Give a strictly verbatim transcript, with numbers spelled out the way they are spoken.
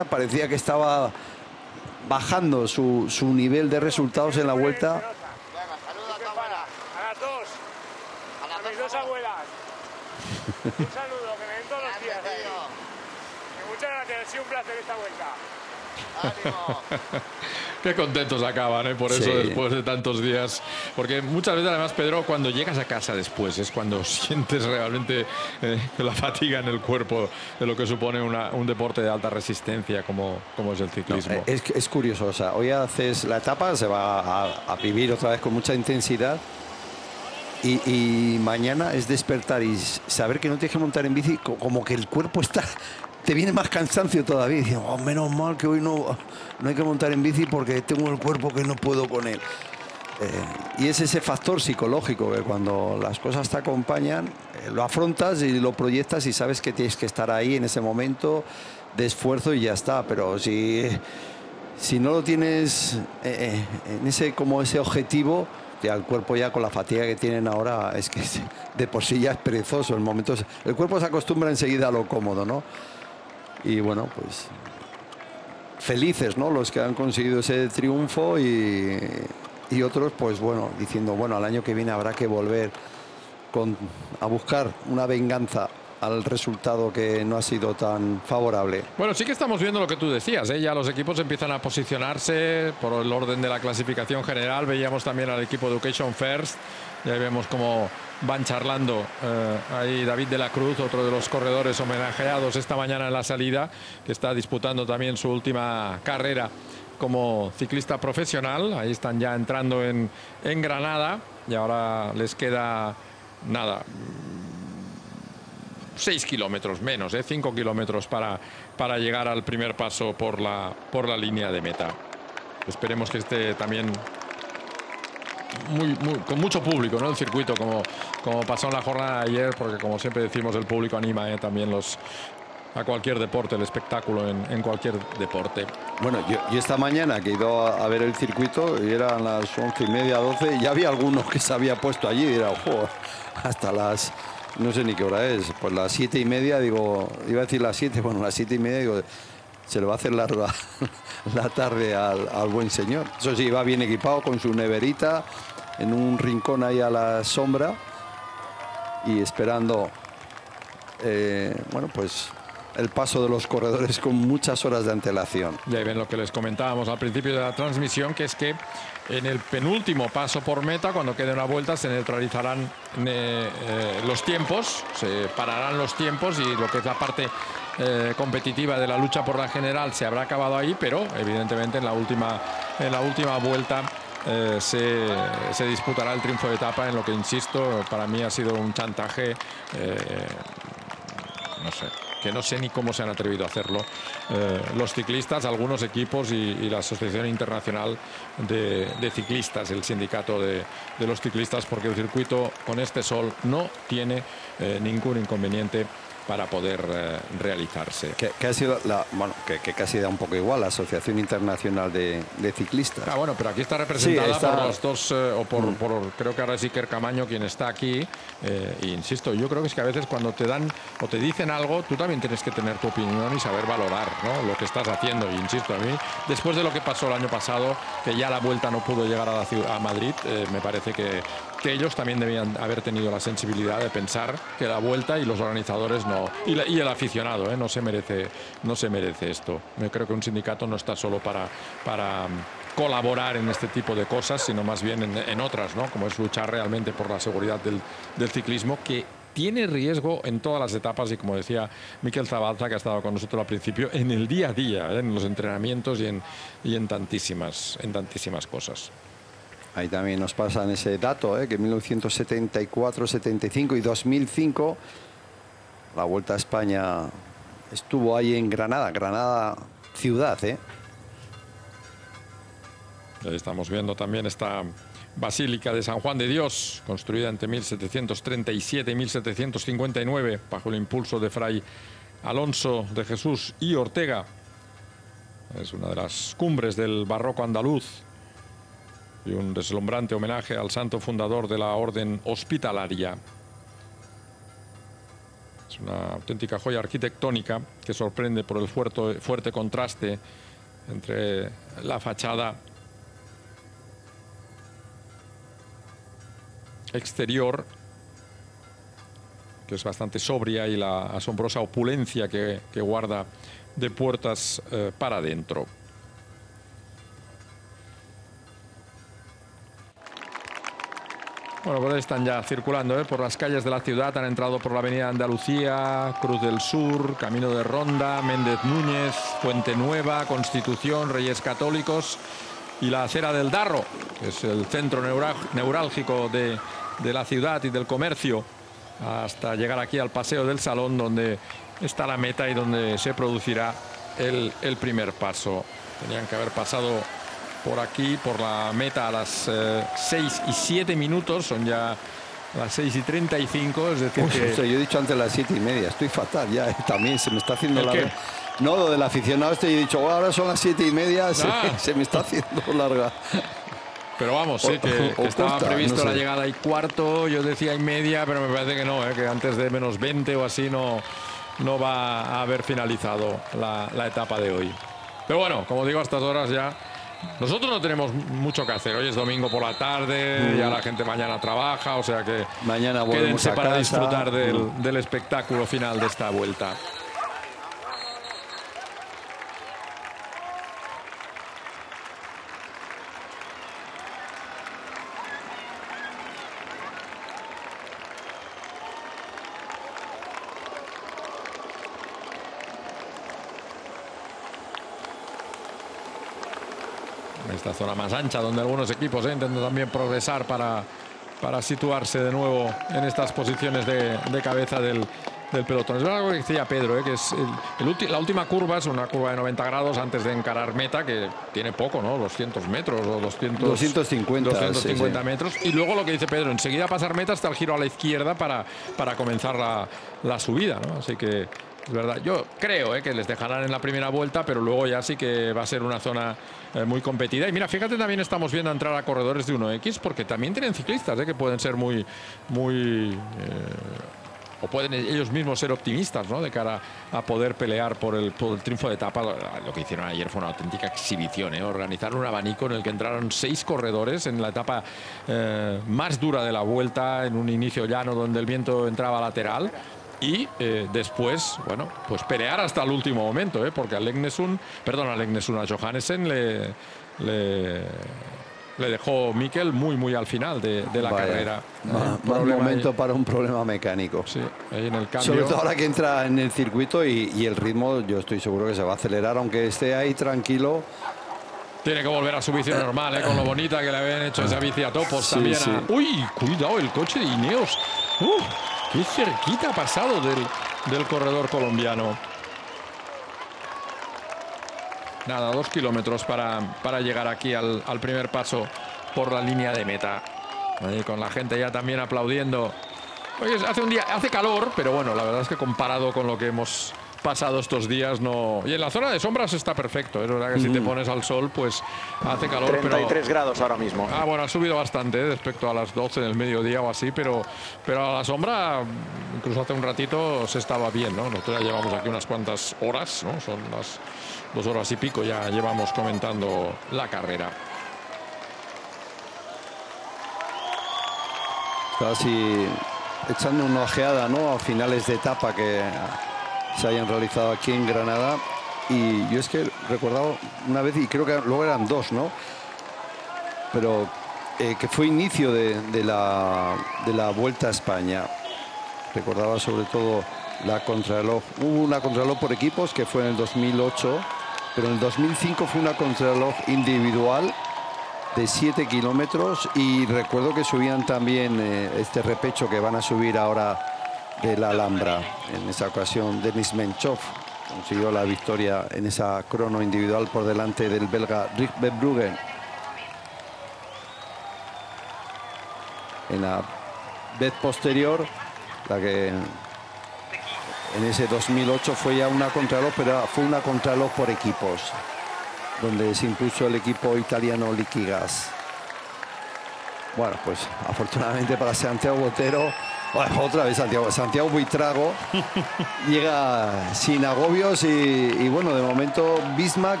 parecía que estaba bajando su, su nivel de resultados en la vuelta. Venga, saluda a tu abuela. A las dos. A las A mis dos dos abuelas. Un saludo, que me ven todos los días. Gracias, tío. tío. Y muchas gracias, ha sido un placer esta vuelta. Ánimo. Qué contentos acaban, ¿eh? Por eso, Sí. después de tantos días. Porque muchas veces, además, Pedro, cuando llegas a casa después, es cuando sientes realmente eh, la fatiga en el cuerpo de lo que supone una, un deporte de alta resistencia como, como es el No, ciclismo. es, es curioso, o sea, hoy haces la etapa, se va a, a vivir otra vez con mucha intensidad. Y, y mañana es despertar y saber que no tienes que montar en bici, co- como que el cuerpo está, te viene más cansancio todavía. Y dices, oh, menos mal que hoy no, no hay que montar en bici porque tengo el cuerpo que no puedo con él. Eh, y es ese factor psicológico que cuando las cosas te acompañan, eh, lo afrontas y lo proyectas y sabes que tienes que estar ahí en ese momento de esfuerzo y ya está. Pero si, si no lo tienes eh, eh, en ese, como ese objetivo, ya el cuerpo ya con la fatiga que tienen ahora es que de por sí ya es perezoso en momentos. El cuerpo se acostumbra enseguida a lo cómodo, ¿no? Y bueno, pues felices, ¿no? Los que han conseguido ese triunfo y, y otros, pues bueno, diciendo, bueno, al año que viene habrá que volver con, a buscar una venganza al resultado que no ha sido tan favorable. Bueno, sí que estamos viendo lo que tú decías, ¿eh? Ya los equipos empiezan a posicionarse por el orden de la clasificación general. Veíamos también al equipo Education First. Ya vemos cómo van charlando eh, ahí David de la Cruz, otro de los corredores homenajeados esta mañana en la salida, que está disputando también su última carrera como ciclista profesional. Ahí están ya entrando en, en Granada y ahora les queda nada, seis kilómetros menos, ¿eh? cinco kilómetros para, para llegar al primer paso por la, por la línea de meta. Esperemos que esté también muy, muy, con mucho público, ¿no? El circuito, como, como pasó en la jornada de ayer, porque como siempre decimos, el público anima ¿eh? también los, a cualquier deporte, el espectáculo en, en cualquier deporte. Bueno, yo, yo esta mañana que he ido a, a ver el circuito, y eran las once y media, doce, y ya había algunos que se había puesto allí, y era, ojo, hasta las, no sé ni qué hora es, pues las siete y media, digo, iba a decir las siete, bueno, las siete y media, digo, se le va a hacer larga la tarde al, al buen señor. Eso sí, va bien equipado con su neverita, en un rincón ahí a la sombra, y esperando, eh, bueno, pues el paso de los corredores con muchas horas de antelación. Y ahí ven lo que les comentábamos al principio de la transmisión, que es que en el penúltimo paso por meta, cuando quede una vuelta, se neutralizarán eh, eh, los tiempos, se pararán los tiempos y lo que es la parte eh, competitiva de la lucha por la general se habrá acabado ahí, pero evidentemente en la última, en la última vuelta eh, se, se disputará el triunfo de etapa, en lo que, insisto, para mí ha sido un chantaje, eh, no sé, que no sé ni cómo se han atrevido a hacerlo eh, los ciclistas, algunos equipos y, y la Asociación Internacional de, de Ciclistas, el sindicato de, de los ciclistas, porque el circuito con este sol no tiene eh, ningún inconveniente para poder eh, realizarse. Que, que ha sido la, bueno, que, que casi da un poco igual la Asociación Internacional de, de Ciclistas. Ah, bueno, pero aquí está representada Sí, está... por los dos, eh, o por, Mm. por, creo que ahora es Iker Camaño quien está aquí. Eh, e insisto, yo creo que es que a veces cuando te dan o te dicen algo, tú también tienes que tener tu opinión y saber valorar, ¿no?, lo que estás haciendo. Y insisto, a mí, después de lo que pasó el año pasado, que ya la vuelta no pudo llegar a, la ciudad, a Madrid, eh, me parece que, que ellos también debían haber tenido la sensibilidad de pensar que la vuelta y los organizadores no, y, la, y el aficionado, ¿eh? no se merece, no se merece esto. Yo creo que un sindicato no está solo para, para colaborar en este tipo de cosas, sino más bien en, en otras, ¿no?, como es luchar realmente por la seguridad del, del ciclismo, que tiene riesgo en todas las etapas, y como decía Miquel Zabalza, que ha estado con nosotros al principio, en el día a día, ¿eh?, en los entrenamientos y en, y en tantísimas, en tantísimas cosas. Ahí también nos pasan ese dato, ¿eh?, que en mil novecientos setenta y cuatro, setenta y cinco y dos mil cinco la Vuelta a España estuvo ahí en Granada, Granada ciudad, ¿eh? Ahí estamos viendo también esta Basílica de San Juan de Dios, construida entre mil setecientos treinta y siete y mil setecientos cincuenta y nueve bajo el impulso de Fray Alonso de Jesús y Ortega. Es una de las cumbres del barroco andaluz y un deslumbrante homenaje al santo fundador de la orden hospitalaria. Es una auténtica joya arquitectónica que sorprende por el fuerte, fuerte contraste entre la fachada exterior, que es bastante sobria, y la asombrosa opulencia que, que guarda de puertas eh, para adentro. Bueno, pues están ya circulando ¿eh? por las calles de la ciudad. Han entrado por la avenida Andalucía, Cruz del Sur, Camino de Ronda, Méndez Núñez, Fuente Nueva, Constitución, Reyes Católicos y la Acera del Darro, que es el centro neurálgico de, de la ciudad y del comercio, hasta llegar aquí al Paseo del Salón, donde está la meta y donde se producirá el, el primer paso. Tenían que haber pasado por aquí, por la meta, a las eh, seis y siete minutos, son ya las seis y treinta y cinco, es decir, Uy, que... o sea, yo he dicho antes las siete y media, estoy fatal ya, eh, también se me está haciendo ¿El larga. qué? No, lo del aficionado este, yo he dicho, oh, ahora son las siete y media, se, Ah. se me está haciendo larga. Pero vamos, sí, O- que, o que estaba corta, previsto no sé. la llegada y cuarto, yo decía y media, pero me parece que no, ¿eh? que antes de menos veinte o así no, no va a haber finalizado la, la etapa de hoy. Pero bueno, como digo, a estas horas ya nosotros no tenemos mucho que hacer. Hoy es domingo por la tarde, Mm. ya la gente mañana trabaja, o sea que Mañana volvemos quédense a para casa. disfrutar del, Mm. del espectáculo final de esta vuelta. Esta zona más ancha, donde algunos equipos eh, intentan también progresar para, para situarse de nuevo en estas posiciones de, de cabeza del, del pelotón. Es verdad lo que decía Pedro, eh, que es el, el ulti, la última curva es una curva de noventa grados antes de encarar meta, que tiene poco, ¿no? doscientos metros o doscientos, doscientos cincuenta, doscientos cincuenta sí, sí. metros. Y luego lo que dice Pedro, enseguida pasar meta está el giro a la izquierda para, para comenzar la, la subida, ¿no? Así que es verdad, yo creo eh, que les dejarán en la primera vuelta, pero luego ya sí que va a ser una zona eh, muy competida. Y mira, fíjate, también estamos viendo entrar a corredores de uno equis, porque también tienen ciclistas eh, que pueden ser muy, muy eh, o pueden ellos mismos ser optimistas, ¿no? De cara a poder pelear por el, por el triunfo de etapa. Lo que hicieron ayer fue una auténtica exhibición, ¿eh? Organizaron un abanico en el que entraron seis corredores en la etapa eh, más dura de la vuelta, en un inicio llano donde el viento entraba lateral. Y eh, después, bueno, pues pelear hasta el último momento, ¿eh? Porque a Legnesun, perdón, a Legnesun, a Johannesen le, le, le dejó Mikel muy, muy al final de, de la Vaya, carrera. ma- Un mal problema momento ahí. para un problema mecánico. Sí, ahí en el cambio. Sobre todo ahora que entra en el circuito y, y el ritmo, yo estoy seguro que se va a acelerar, aunque esté ahí tranquilo. Tiene que volver a su bici normal, ¿eh? Con lo bonita que le habían hecho esa bici a topos Sí, también. sí. A... Uy, cuidado, el coche de Ineos. ¡Uh! ¡Qué cerquita ha pasado del, del corredor colombiano! Nada, dos kilómetros para, para llegar aquí al, al primer paso por la línea de meta. Ahí con la gente ya también aplaudiendo. Oye, hace un día, hace calor, pero bueno, la verdad es que comparado con lo que hemos pasado estos días, no. Y en la zona de sombras está perfecto. Es verdad que si te pones al sol, pues hace calor. treinta y tres pero... grados ahora mismo. Ah, bueno, ha subido bastante ¿eh? respecto a las doce del mediodía o así, pero, pero a la sombra, incluso hace un ratito se estaba bien, ¿no? Nosotros ya llevamos aquí unas cuantas horas, ¿no? Son las dos horas y pico, ya llevamos comentando la carrera. Está así echando una ojeada, ¿no? A finales de etapa que se hayan realizado aquí en Granada. Y yo es que recordaba una vez, y creo que luego eran dos, ¿no? Pero eh, que fue inicio de, de, la, de la Vuelta a España. Recordaba sobre todo la contrarreloj. Hubo una contrarreloj por equipos que fue en el dos mil ocho, pero en el dos mil cinco fue una contrarreloj individual de siete kilómetros, y recuerdo que subían también eh, este repecho que van a subir ahora de la Alhambra. En esa ocasión Denis Menchov consiguió la victoria en esa crono individual por delante del belga Rick Verbruggen. En la vez posterior, la que en ese dos mil ocho fue ya una contrarreloj, pero fue una contrarreloj por equipos, donde se impuso el equipo italiano Liquigas. Bueno, pues afortunadamente para Santiago Botero Bueno, otra vez Santiago. Santiago Buitrago llega sin agobios y, y bueno, de momento Bismarck